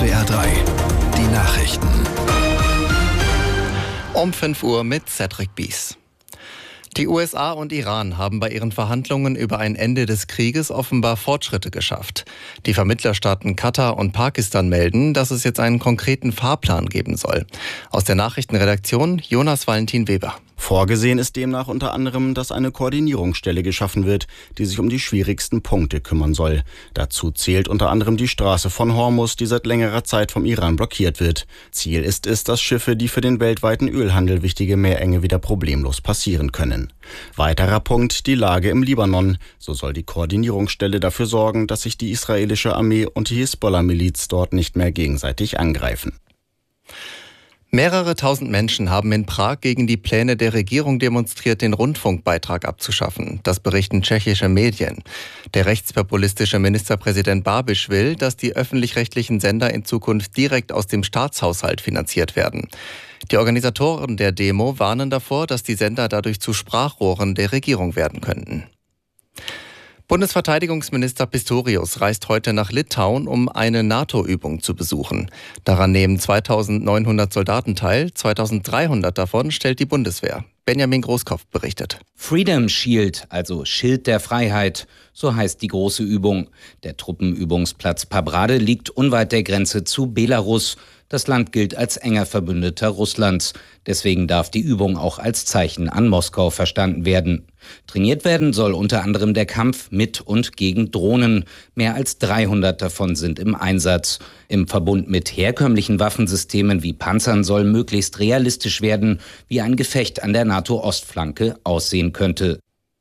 SWR 3, die Nachrichten. Um 5 Uhr mit Cedric Bies. Die USA und Iran haben bei ihren Verhandlungen über ein Ende des Krieges offenbar Fortschritte geschafft. Die Vermittlerstaaten Katar und Pakistan melden, dass es jetzt einen konkreten Fahrplan geben soll. Aus der Nachrichtenredaktion Jonas Valentin Weber. Vorgesehen ist demnach unter anderem, dass eine Koordinierungsstelle geschaffen wird, die sich um die schwierigsten Punkte kümmern soll. Dazu zählt unter anderem die Straße von Hormuz, die seit längerer Zeit vom Iran blockiert wird. Ziel ist es, dass Schiffe, die für den weltweiten Ölhandel wichtige Meerenge wieder problemlos passieren können. Weiterer Punkt, die Lage im Libanon. So soll die Koordinierungsstelle dafür sorgen, dass sich die israelische Armee und die Hisbollah-Miliz dort nicht mehr gegenseitig angreifen. Mehrere tausend Menschen haben in Prag gegen die Pläne der Regierung demonstriert, den Rundfunkbeitrag abzuschaffen. Das berichten tschechische Medien. Der rechtspopulistische Ministerpräsident Babiš will, dass die öffentlich-rechtlichen Sender in Zukunft direkt aus dem Staatshaushalt finanziert werden. Die Organisatoren der Demo warnen davor, dass die Sender dadurch zu Sprachrohren der Regierung werden könnten. Bundesverteidigungsminister Pistorius reist heute nach Litauen, um eine NATO-Übung zu besuchen. Daran nehmen 2.900 Soldaten teil, 2.300 davon stellt die Bundeswehr. Benjamin Großkopf berichtet. Freedom Shield, also Schild der Freiheit, so heißt die große Übung. Der Truppenübungsplatz Pabrade liegt unweit der Grenze zu Belarus. Das Land gilt als enger Verbündeter Russlands. Deswegen darf die Übung auch als Zeichen an Moskau verstanden werden. Trainiert werden soll unter anderem der Kampf mit und gegen Drohnen. Mehr als 300 davon sind im Einsatz. Im Verbund mit herkömmlichen Waffensystemen wie Panzern soll möglichst realistisch werden, wie ein Gefecht an der NATO-Ostflanke aussehen könnte.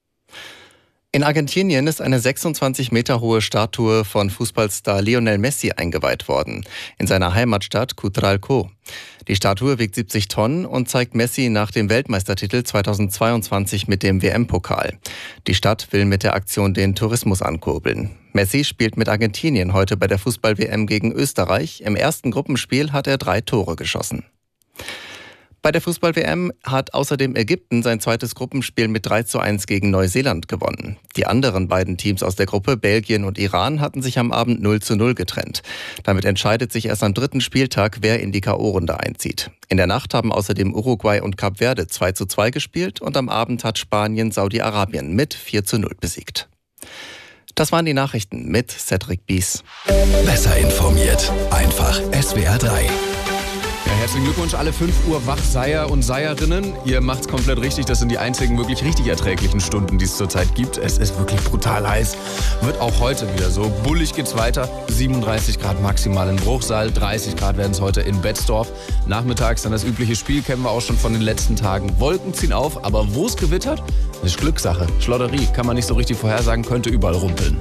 In Argentinien ist eine 26 Meter hohe Statue von Fußballstar Lionel Messi eingeweiht worden, in seiner Heimatstadt Cutralcó. Die Statue wiegt 70 Tonnen und zeigt Messi nach dem Weltmeistertitel 2022 mit dem WM-Pokal. Die Stadt will mit der Aktion den Tourismus ankurbeln. Messi spielt mit Argentinien heute bei der Fußball-WM gegen Österreich. Im ersten Gruppenspiel hat er 3 Tore geschossen. Bei der Fußball-WM hat außerdem Ägypten sein zweites Gruppenspiel mit 3:1 gegen Neuseeland gewonnen. Die anderen beiden Teams aus der Gruppe, Belgien und Iran, hatten sich am Abend 0:0 getrennt. Damit entscheidet sich erst am 3. Spieltag, wer in die K.O.-Runde einzieht. In der Nacht haben außerdem Uruguay und Kap Verde 2:2 gespielt und am Abend hat Spanien Saudi-Arabien mit 4:0 besiegt. Das waren die Nachrichten mit Cedric Bies. Besser informiert, einfach SWR 3. Ja, herzlichen Glückwunsch, alle 5 Uhr Wachseier und Seierinnen. Ihr macht's komplett richtig. Das sind die einzigen wirklich richtig erträglichen Stunden, die es zurzeit gibt. Es ist wirklich brutal heiß. Wird auch heute wieder so. Bullig geht's weiter. 37 Grad maximal in Bruchsal. 30 Grad werden es heute in Betzdorf. Nachmittags dann das übliche Spiel, kennen wir auch schon von den letzten Tagen. Wolken ziehen auf, aber wo es gewittert, das ist Glückssache. Schlotterie, kann man nicht so richtig vorhersagen, könnte überall rumpeln.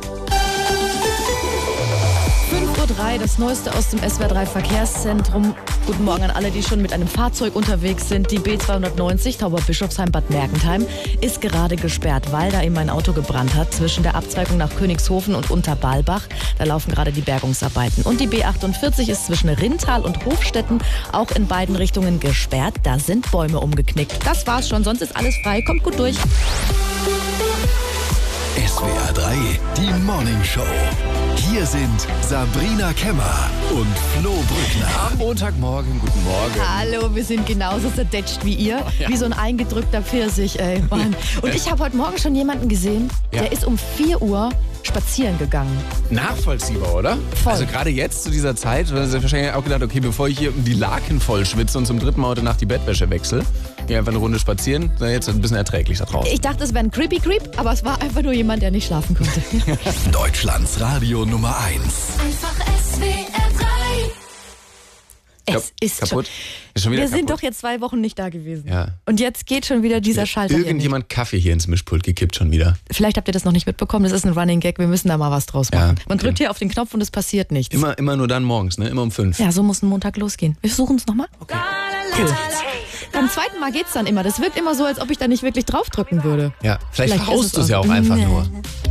5:03 Uhr, das Neueste aus dem SWR 3 Verkehrszentrum. Guten Morgen an alle, die schon mit einem Fahrzeug unterwegs sind. Die B290 Tauberbischofsheim-Bad Mergentheim ist gerade gesperrt, weil da eben ein Auto gebrannt hat zwischen der Abzweigung nach Königshofen und Unterbalbach. Da laufen gerade die Bergungsarbeiten. Und die B48 ist zwischen Rintal und Hofstetten auch in beiden Richtungen gesperrt. Da sind Bäume umgeknickt. Das war's schon, sonst ist alles frei. Kommt gut durch. SWR 3, die Morning Show. Hier sind Sabrina Kemmer und Flo Brückner. Am Montagmorgen, guten Morgen. Hallo, wir sind genauso zerdetscht wie ihr. Wie so ein eingedrückter Pfirsich, ey, Mann. Und ich habe heute Morgen schon jemanden gesehen, der ist um 4 Uhr spazieren gegangen. Nachvollziehbar, oder? Voll. Also gerade jetzt zu dieser Zeit, haben Sie wahrscheinlich auch gedacht, okay, bevor ich hier die Laken voll schwitze und zum 3. Mal heute Nacht die Bettwäsche wechsle, gehe einfach eine Runde spazieren, dann jetzt ein bisschen erträglich da draußen. Ich dachte, es wäre ein Creepy Creep, aber es war einfach nur jemand, der nicht schlafen konnte. Deutschlands Radio Nummer 1. Einfach SWR 3. Es ist kaputt. schon. Ist schon wieder Wir sind kaputt. doch jetzt 2 Wochen nicht da gewesen. Ja. Und jetzt geht schon wieder dieser Schalter hier nicht. Irgendjemand Kaffee hier ins Mischpult gekippt schon wieder. Vielleicht habt ihr das noch nicht mitbekommen, das ist ein Running Gag, wir müssen da mal was draus machen. Ja, Man okay. drückt hier auf den Knopf und es passiert nichts. Immer nur dann morgens, ne? Immer um 5. Ja, so muss ein Montag losgehen. Wir versuchen es nochmal. Okay. Cool. Beim zweiten Mal geht's dann immer. Das wirkt immer so, als ob ich da nicht wirklich draufdrücken würde. Ja, vielleicht Vielleicht verhaust ist du es es ja auch- auch einfach Nee. nur.